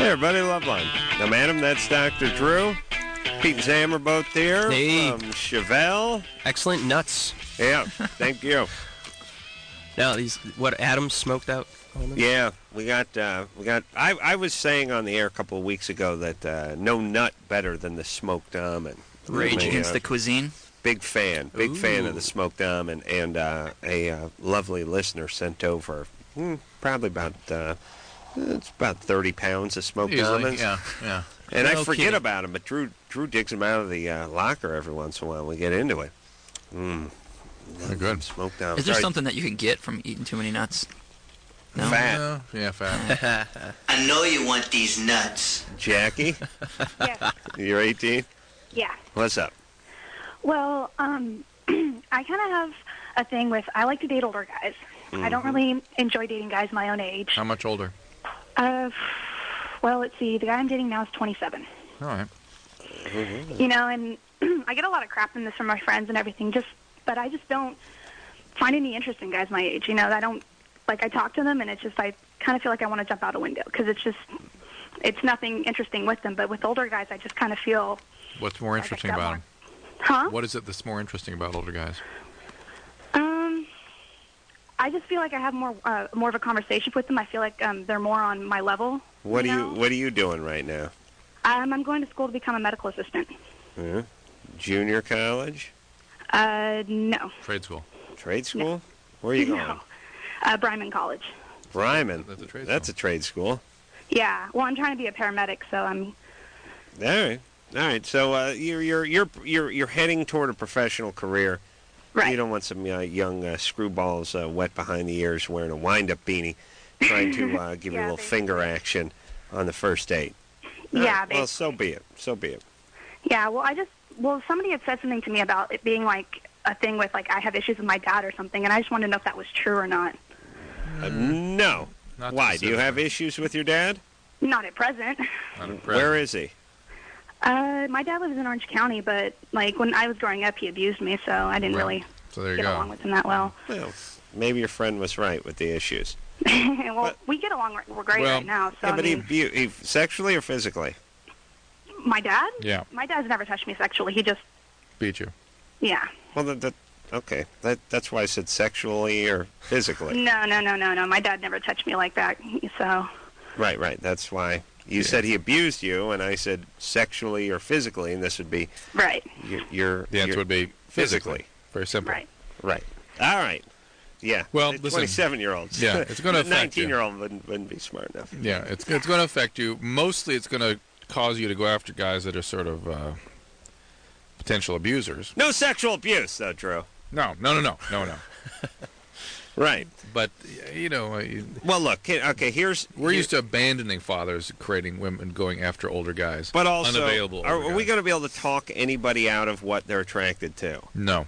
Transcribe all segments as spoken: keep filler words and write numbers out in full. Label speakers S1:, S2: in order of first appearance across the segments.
S1: Hey, everybody, Loveline. I'm Adam. That's Doctor Drew. Pete and Sam are both there.
S2: Hey.
S1: Um, Chevelle.
S2: Excellent nuts.
S1: Yeah, thank you.
S2: Now, these, what, Adam smoked out?
S1: Yeah, we got, uh, we got, I, I was saying on the air a couple of weeks ago that uh, no nut better than the smoked almond.
S3: Rage
S1: Really,
S3: Against
S1: uh,
S3: the Cuisine.
S1: Big fan, big
S2: Ooh.
S1: fan of the smoked almond, and uh, a uh, lovely listener sent over hmm, probably about uh, it's about thirty pounds of smoked
S4: Easily,
S1: almonds.
S4: yeah, yeah.
S1: And I
S2: No
S1: forget
S2: kidding.
S1: about them, but Drew Drew digs them out of the uh, locker every once in a while. We get into it. Mmm,
S4: They're good.
S1: smoked almonds.
S3: Is there
S1: Sorry,
S3: something that you can get from eating too many nuts? No?
S1: Fat.
S4: Uh, yeah, fat.
S5: I know you want these nuts.
S1: Jackie,
S6: Yes.
S1: you're eighteen.
S6: Yeah.
S1: What's up?
S6: Well, um, I kind of have a thing with, I like to date older guys. I don't really enjoy dating guys my own age.
S4: How much older?
S6: Uh, well, let's see. The guy I'm dating now is twenty-seven.
S4: All right.
S6: You know, and I get a lot of crap in this from my friends and everything, just, but I just don't find any interest in guys my age. You know, I don't, like, I talk to them, and it's just, I kind of feel like I want to jump out a window, because it's just, it's nothing interesting with them. But with older guys, I just kind of feel...
S4: What's more
S6: like I've
S4: interesting
S6: got
S4: about
S6: more-
S4: them?
S6: Huh?
S4: What is it that's more interesting about older guys?
S6: Um, I just feel like I have more uh, more of a conversation with them. I feel like um, they're more on my level.
S1: What
S6: you
S1: are
S6: know?
S1: you What are you doing right now?
S6: Um, I'm going to school to become a medical assistant.
S1: Huh? Junior college,
S6: Uh, no.
S4: Trade school.
S1: trade school? Where are you going?
S6: No. Uh, Bryman College.
S1: Ryman.
S4: That's a trade
S1: That's
S4: school.
S1: a trade school.
S6: Yeah. Well, I'm trying to be a paramedic, so I'm.
S1: All right, all right. So uh, you're you're you're you're you're heading toward a professional career.
S6: Right.
S1: You don't want some uh, young uh, screwballs uh, wet behind the ears wearing a wind-up beanie, trying to uh, give you a
S6: Yeah,
S1: little
S6: basically.
S1: finger action on the first date. All
S6: Yeah,
S1: right, well, so be it. So be it.
S6: Yeah. Well, I just. Well, somebody had said something to me about it being like a thing with like I have issues with my dad or something, and I just wanted to know if that was true or not.
S1: Uh, no.
S4: Not
S1: Why? Do you have
S4: specifically.
S1: issues with your dad?
S6: Not at present.
S4: Not impressed.
S1: Where is he?
S6: Uh, my dad lives in Orange County, but like when I was growing up, he abused me, so I didn't
S4: Right.
S6: really
S4: So there you
S6: get
S4: go.
S6: along with him that well.
S1: Well, maybe your friend was right with the issues.
S6: well,
S1: But-
S6: we get along. We're great
S4: Well,
S6: right now. So
S1: yeah,
S6: I
S1: but he,
S6: mean,
S1: abu- he sexually or physically?
S6: my dad.
S4: Yeah.
S6: My dad's never touched me sexually. He just,
S4: Beat you.
S6: yeah.
S1: Well, that, that okay. That that's why I said sexually or physically.
S6: No, no, no, no, no. My dad never touched me like that. So
S1: Right, right. That's why you
S4: Yeah.
S1: said he abused you, and I said sexually or physically, and this would be
S6: right,
S1: your. your
S4: The answer
S1: your-
S4: would be physically. Very simple.
S6: right.
S1: right. All right. Yeah.
S4: Well,
S1: the
S4: listen.
S1: twenty-seven-year-olds.
S4: Yeah, it's gonna affect you.
S1: nineteen-year-old wouldn't wouldn't be smart enough.
S4: Yeah, it's it's going to affect you. Mostly, it's going to cause you to go after guys that are sort of uh, potential abusers.
S1: No sexual abuse, though, Drew.
S4: No, no, no, no, no, no.
S1: Right.
S4: But you know, uh, you-
S1: Well, look. he- Okay. Here's
S4: we're
S1: here-
S4: used to abandoning fathers, creating women, going after older guys.
S1: But also,
S4: unavailable.
S1: are,
S4: older
S1: are we
S4: guys.
S1: going to be able to talk anybody out of what they're attracted to?
S4: No.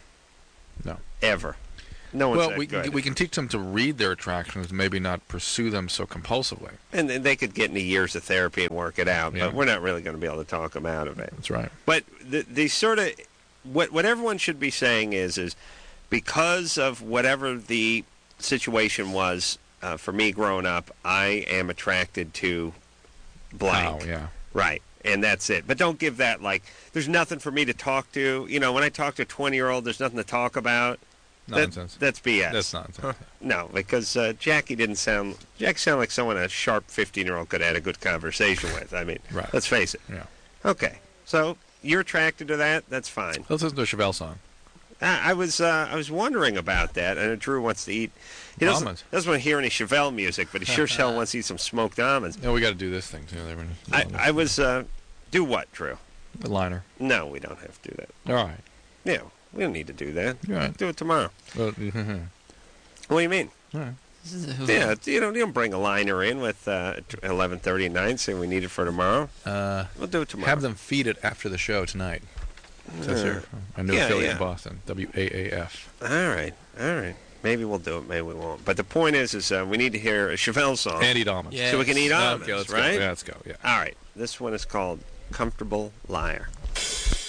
S1: Ever. No one's
S4: Well,
S1: that
S4: we
S1: good.
S4: can, we can teach them to read their attractions, maybe not pursue them so compulsively.
S1: And then they could get into years of therapy and work it out,
S4: Yeah.
S1: but we're not really going to be able to talk them out of it.
S4: That's right.
S1: But the, the sort of what what everyone should be saying is is because of whatever the situation was uh, for me growing up, I am attracted to blank.
S4: Oh, yeah.
S1: Right. And that's it. But don't give that like there's nothing for me to talk to. You know, when I talk to a twenty-year-old, there's nothing to talk about. That-
S4: Nonsense.
S1: that's B S.
S4: That's nonsense.
S1: No, because uh, Jackie didn't sound. Jackie sounded like someone a sharp fifteen-year-old could have had a good conversation with. I mean,
S4: Right.
S1: let's face it.
S4: Yeah.
S1: Okay, so you're attracted to that. That's fine.
S4: Let's listen to a Chevelle song.
S1: I, I was uh, I was wondering about that. I know Drew wants to eat. He doesn't,
S4: Almonds.
S1: doesn't want to hear any Chevelle music, but he sure as hell wants to eat some smoked almonds.
S4: No, we got to do this thing too. They were-
S1: I, I was uh, do what, Drew?
S4: the liner.
S1: No, we don't have to do that.
S4: All right.
S1: Yeah, we don't need to do that.
S4: All right.
S1: Do it tomorrow.
S4: Well,
S1: What do you mean?
S4: all right.
S1: Yeah, you don't you don't bring a liner in with uh, eleven thirty at night saying we need it for tomorrow.
S4: Uh,
S1: We'll do it tomorrow.
S4: have them feed it after the show tonight. Says here. A new
S1: Yeah,
S4: affiliate
S1: yeah.
S4: in Boston. W A A F.
S1: All right, all right. Maybe we'll do it. Maybe we won't. But the point is, is uh, we need to hear a Chevelle song.
S4: And eat almonds.
S2: Yeah.
S1: So we can eat almonds,
S4: Okay, let's
S1: right?
S4: go. Yeah, let's go. Yeah.
S1: All right. This one is called "Comfortable Liar."